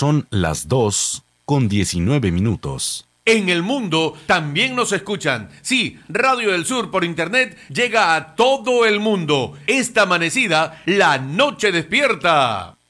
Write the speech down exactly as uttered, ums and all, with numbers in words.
Son las dos con diecinueve minutos. En el mundo también nos escuchan. Sí, Radio del Sur por internet llega a todo el mundo. Esta amanecida, la noche despierta.